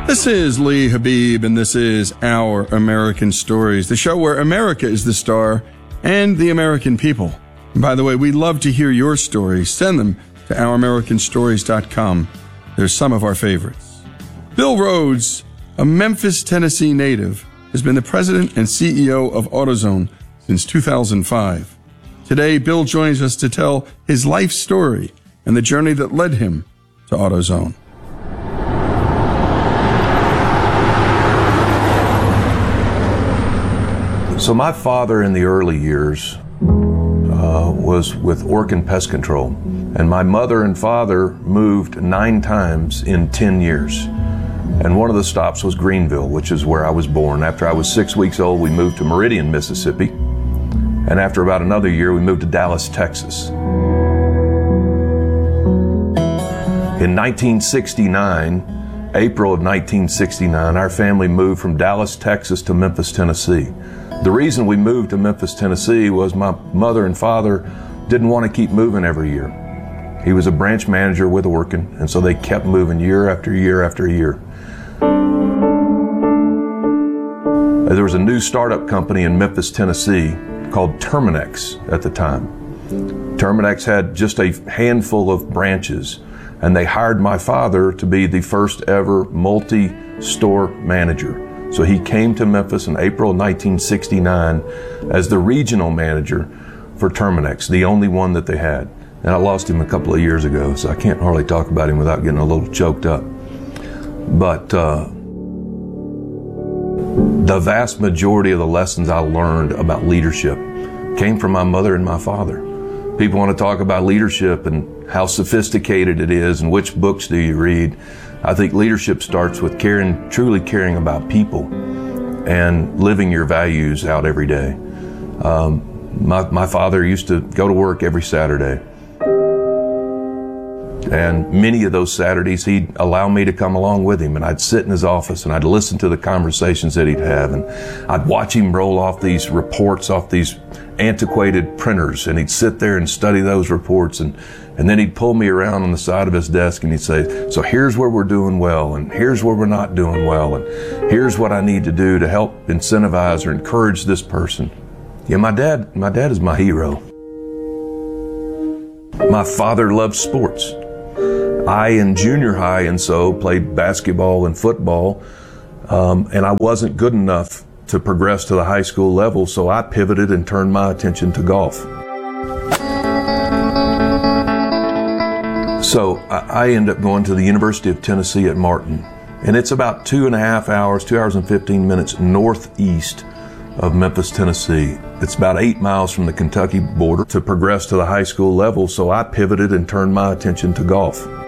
This is Lee Habib, and this is Our American Stories, the show where America is the star and the American people. And by the way, we love to hear your stories. Send them to ouramericanstories.com. There's some of our favorites. Bill Rhodes, a Memphis, Tennessee native, has been the president and CEO of AutoZone since 2005. Today, Bill joins us to tell his life story and the journey that led him to AutoZone. So my father in the early years was with Orkin Pest Control, and my mother and father moved 9 times in 10 years. And one of the stops was Greenville, which is where I was born. After I was 6 weeks old, we moved to Meridian, Mississippi. And after about another year, we moved to Dallas, Texas. In 1969, April of 1969, our family moved from Dallas, Texas to Memphis, Tennessee. The reason we moved to Memphis, Tennessee was my mother and father didn't want to keep moving every year. He was a branch manager with Orkin, and so they kept moving year after year after year. There was a new startup company in Memphis, Tennessee called Terminix at the time. Terminix had just a handful of branches, and they hired my father to be the first ever multi-store manager. So he came to Memphis in April 1969 as the regional manager for Terminix, the only one that they had. And I lost him a couple of years ago, so I can't hardly talk about him without getting a little choked up. But the vast majority of the lessons I learned about leadership came from my mother and my father. People want to talk about leadership and how sophisticated it is and which books do you read. I think leadership starts with truly caring about people and living your values out every day. My father used to go to work every Saturday. And many of those Saturdays, he'd allow me to come along with him, and I'd sit in his office and I'd listen to the conversations that he'd have, and I'd watch him roll off these reports off these antiquated printers, and he'd sit there and study those reports, and then he'd pull me around on the side of his desk and he'd say, so here's where we're doing well, and here's where we're not doing well, and here's what I need to do to help incentivize or encourage this person. Yeah, my dad is my hero. My father loved sports. I, in junior high and so, played basketball and football, and I wasn't good enough to progress to the high school level, so I pivoted and turned my attention to golf. So I ended up going to the University of Tennessee at Martin, and it's about 2.5 hours, 2 hours and 15 minutes northeast of Memphis, Tennessee. It's about 8 miles from the Kentucky border to progress to the high school level, so I pivoted and turned my attention to golf.